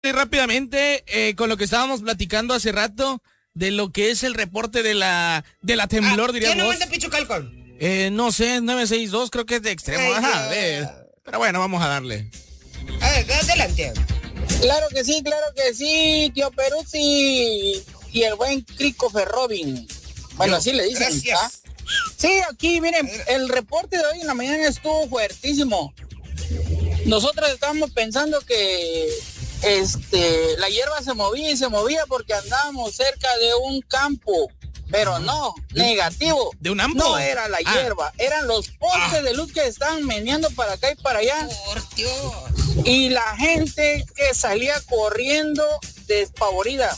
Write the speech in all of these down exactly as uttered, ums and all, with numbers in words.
Y rápidamente, eh, con lo que estábamos platicando hace rato, de lo que es el reporte de la de la temblor, ah, diríamos. ¿Quién no manda Pichucalco? Eh, no sé, nueve seis dos, creo que es de extremo. Ay, Ajá, a Dios. ver. Pero bueno, vamos a darle. A ver, adelante. Claro que sí, claro que sí, tío Peruzzi y el buen Christopher Robin. Bueno, así le dicen. Gracias. ¿Ah? Sí, aquí, miren, el reporte de hoy en la mañana estuvo fuertísimo. Nosotros estábamos pensando que este, la hierba se movía y se movía porque andábamos cerca de un campo. Pero no, negativo. ¿De un ampo? No era la Ah. hierba, eran los postes ah. de luz que estaban meneando para acá y para allá. Por Dios. Y la gente que salía corriendo despavorida.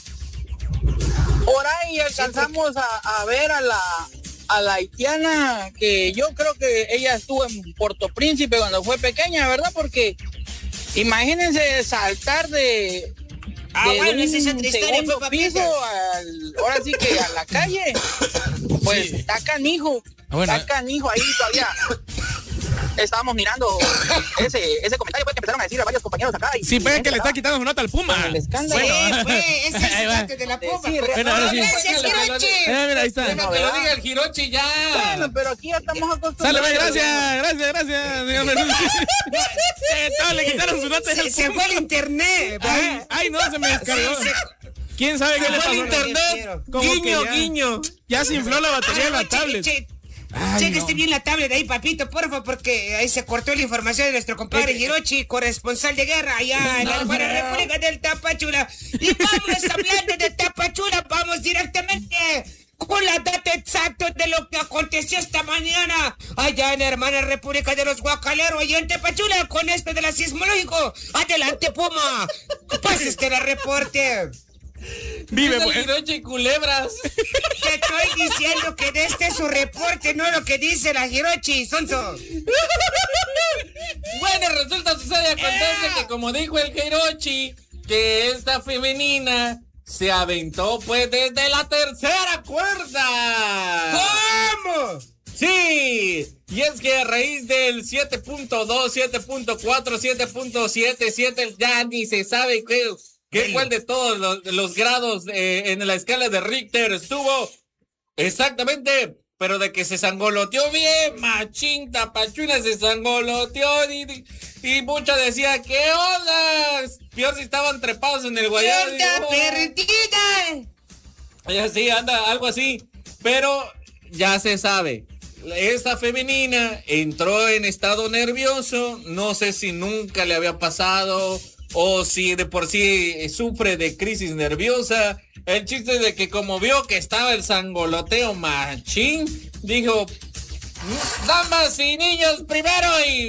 Por ahí alcanzamos a, a ver a la, a la haitiana, que yo creo que ella estuvo en Puerto Príncipe cuando fue pequeña, ¿verdad? Porque imagínense saltar de... Ah, de bueno, un esa es otra historia, segundo papá, piso al, ahora sí que a la calle, pues Sí. está canijo, Ah, bueno. está canijo ahí todavía. Estábamos mirando ese, ese comentario pues, que empezaron a decir a varios compañeros acá. Y, Sí, y pues gente, que le está ¿verdad? quitando su nota al Puma. Con el escándalo. Sí, Bueno. pues, ese es Ahí el va. date de la Puma. Sí, Bueno, ahora sí. Gracias, Hirochi. Eh, mira, ahí está. Deja que lo diga el Hirochi ya. Bueno, pero aquí ya estamos acostumbrados. Sale, pues, gracias, gracias, gracias, señor Peruzzi. Eh, todos le quitaron su nota Se, al se Puma. fue el internet. Ay, ay, no, se me descargó. Sí, ¿Quién sabe qué Se le fue pasó? el internet. Como que Guiño, ya- guiño. Ya se infló la batería de la Ay, che, tablet. che, Ay, Cheque no. esté bien la tablet ahí, papito, porfa, porque ahí se cortó la información de nuestro compadre Eh, eh, Hirochi, corresponsal de guerra allá en la hermana República del Tapachula. Y vamos hablando de Tapachula, vamos directamente con la data exacta de lo que aconteció esta mañana allá en la hermana República de los Guacaleros, allá en Tapachula, con esto de la sismológico. Adelante, Puma. Pase este la reporte. Vive, Es el pues. Hirochi Culebras. Te estoy diciendo que de este es su reporte, no lo que dice la Hirochi, Sonso. Bueno, resulta, sucede, acontece que como dijo el Hirochi, que esta femenina se aventó pues desde la tercera cuerda. ¿Cómo? Sí, y es que a raíz del siete punto dos, siete punto cuatro, siete punto siete, siete, ya ni se sabe qué, qué cuál de todos los, los grados eh, en la escala de Richter estuvo exactamente, pero de que se sangoloteó bien, machín, Tapachula se sangoloteó y, y, y mucho decía, ¿qué onda? Peor si estaban trepados en el guayabo. ¡Mierda perdida! Y así, anda, algo así, pero ya se sabe. Esta femenina entró en estado nervioso, no sé si nunca le había pasado o si de por sí sufre de crisis nerviosa. El chiste es de que como vio que estaba el sangoloteo machín, dijo, damas y niños primero y...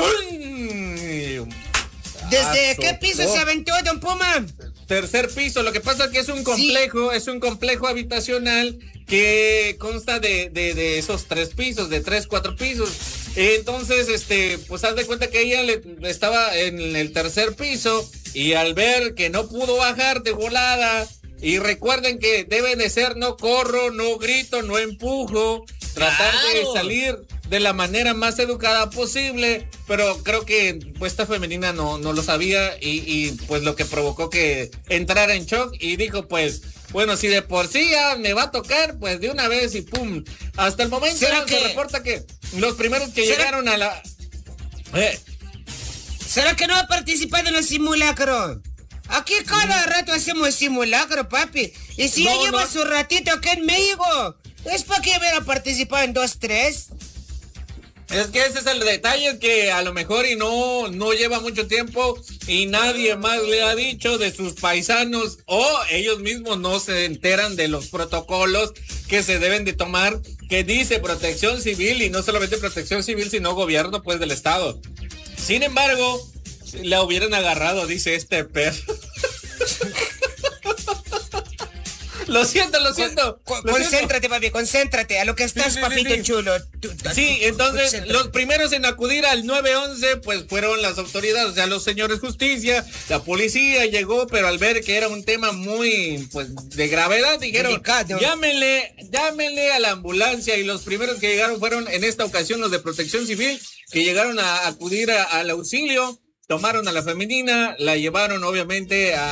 ¡Uy! ¿Desde qué Azotó. piso se aventó, don Puma? Tercer piso, lo que pasa es que es un complejo, sí. es un complejo habitacional que consta de, de, de esos tres pisos, de tres, cuatro pisos. Entonces, este, pues haz de cuenta que ella le, estaba en el tercer piso y al ver que no pudo bajar de volada, y recuerden que debe de ser no corro, no grito, no empujo, tratar claro. de salir de la manera más educada posible, pero creo que pues esta femenina no, no lo sabía y, y pues lo que provocó que entrara en shock y dijo pues, bueno, si de por sí ya me va a tocar, pues de una vez y pum. Hasta el momento se que... reporta que los primeros que ¿Será... llegaron a la... Eh. ¿Será que no va a participar en los simulacros? Aquí cada rato hacemos simulacro, papi. Y si no, ya lleva no. su ratito aquí en México, es para que hubiera participado en dos, tres. Es que ese es el detalle, que a lo mejor y no, no lleva mucho tiempo y nadie más le ha dicho de sus paisanos o ellos mismos no se enteran de los protocolos que se deben de tomar, que dice Protección Civil y no solamente Protección Civil sino gobierno pues del estado. Sin embargo, la hubieran agarrado, dice este perro. Lo siento, lo siento. Con, lo concéntrate, siento. papi, concéntrate a lo que estás, sí, sí, papito sí, sí. chulo. Sí, entonces los primeros en acudir al nueve once pues fueron las autoridades, o sea, los señores justicia, la policía llegó, pero al ver que era un tema muy, pues, de gravedad, dijeron, Delicado. llámenle, llámenle a la ambulancia, y los primeros que llegaron fueron en esta ocasión los de Protección Civil, que llegaron a acudir a, al auxilio. tomaron a la femenina, la llevaron obviamente a